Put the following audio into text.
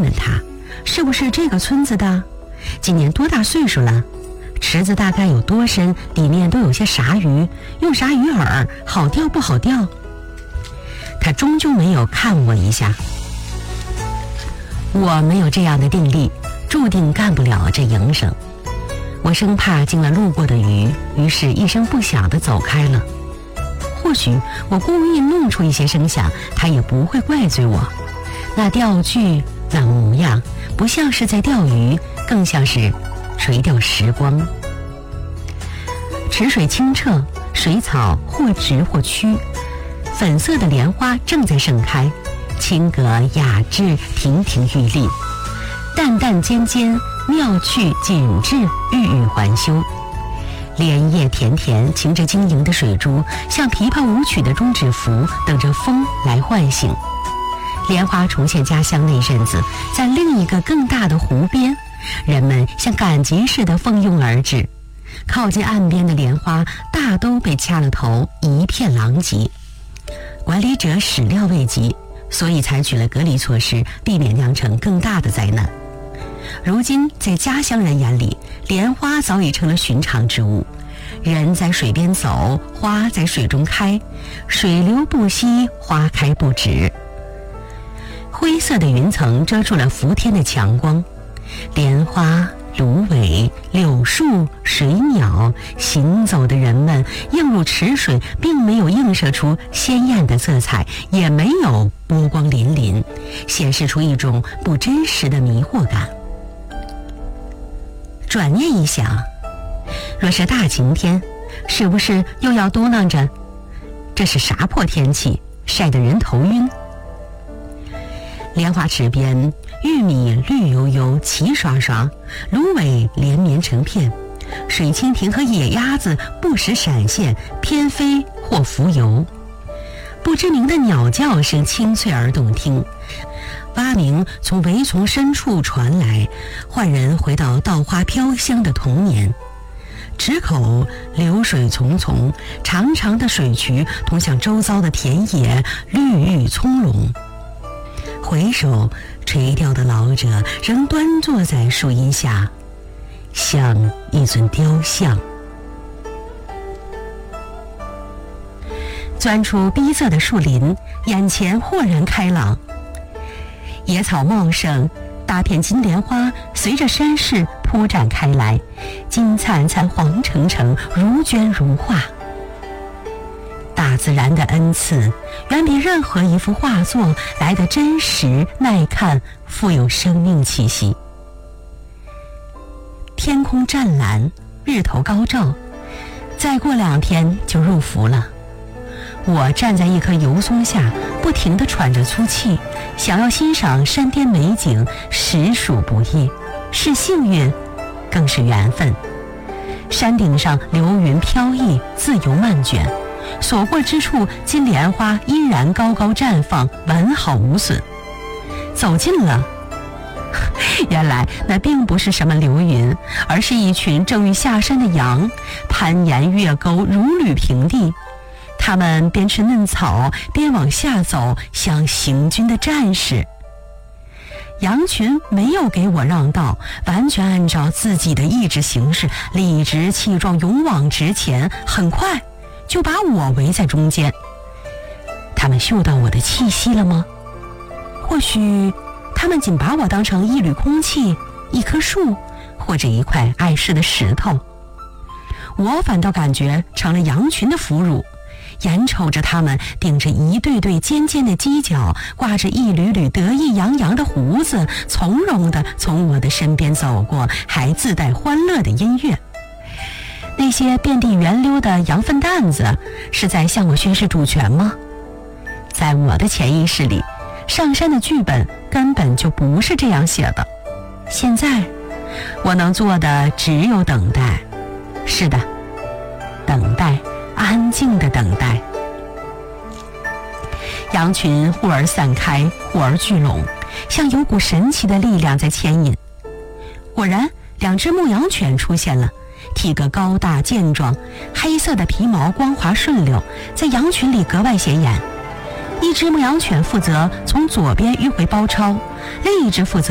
问他是不是这个村子的，今年多大岁数了，池子大概有多深，里面都有些啥鱼，用啥鱼饵，好钓不好钓。他终究没有看我一下。我没有这样的定力，注定干不了这营生。我生怕惊了路过的鱼，于是一声不响地走开了。或许我故意弄出一些声响，他也不会怪罪我。那钓具，那模样，不像是在钓鱼，更像是垂钓时光。池水清澈，水草或直或曲，粉色的莲花正在盛开，清格雅致，亭亭玉立，淡淡尖尖，妙趣紧致，郁郁还休。莲叶甜甜，擎着晶莹的水珠，像琵琶舞曲的中指符，等着风来唤醒。莲花重现家乡那阵子，在另一个更大的湖边，人们像赶集似的蜂拥而至。靠近岸边的莲花大都被掐了头，一片狼藉。管理者始料未及，所以采取了隔离措施，避免酿成更大的灾难。如今在家乡人眼里，莲花早已成了寻常之物。人在水边走，花在水中开，水流不息，花开不止。灰色的云层遮住了伏天的强光，莲花、芦苇、柳树、水鸟，行走的人们映入池水，并没有映射出鲜艳的色彩，也没有波光粼粼，显示出一种不真实的迷惑感。转念一想，若是大晴天，是不是又要嘟囔着这是啥破天气，晒得人头晕。莲花池边，玉米绿油油，齐刷刷，芦苇连绵成片，水蜻蜓和野鸭子不时闪现，翩飞或浮游。不知名的鸟叫声清脆而动听，蛙鸣从围丛深处传来，唤人回到稻花飘香的童年。池口流水淙淙，长长的水渠通向周遭的田野，绿郁葱茏。回首，垂钓的老者仍端坐在树荫下，像一尊雕像。钻出逼仄的树林，眼前豁然开朗。野草茂盛，大片金莲花随着山势铺展开来，金灿灿，黄澄澄，如绢如画。大自然的恩赐远比任何一幅画作来得真实耐看，富有生命气息。天空湛蓝，日头高照，再过2天就入伏了。我站在一棵油松下，不停地喘着粗气，想要欣赏山巅美景，实属不易，是幸运，更是缘分。山顶上流云飘逸，自由漫卷，所过之处，金莲花依然高高绽放，完好无损。走近了，原来那并不是什么流云，而是一群正欲下山的羊，攀岩越沟，如履平地。他们边吃嫩草，边往下走，像行军的战士。羊群没有给我让道，完全按照自己的意志行事，理直气壮，勇往直前，很快就把我围在中间。他们嗅到我的气息了吗？或许他们仅把我当成一缕空气，一棵树，或者一块碍事的石头。我反倒感觉成了羊群的俘虏，眼瞅着他们顶着一对对尖尖的犄角，挂着一缕缕得意洋洋的胡子，从容地从我的身边走过，还自带欢乐的音乐。那些遍地圆溜的羊粪蛋子是在向我宣示主权吗？在我的潜意识里，上山的剧本根本就不是这样写的。现在我能做的只有等待。是的，等待，安静的等待。羊群忽而散开，忽而聚拢，像有股神奇的力量在牵引。果然，2只牧羊犬出现了，体格高大健壮，黑色的皮毛光滑顺溜，在羊群里格外显眼。一只牧羊犬负责从左边迂回包抄，另一只负责